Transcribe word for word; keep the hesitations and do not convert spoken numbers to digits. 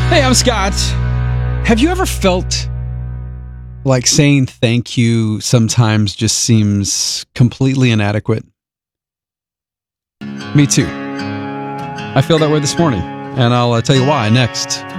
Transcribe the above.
Hey, I'm Scott. Have you ever felt like saying thank you sometimes just seems completely inadequate? Me too. I feel that way this morning, and I'll uh, tell you why next.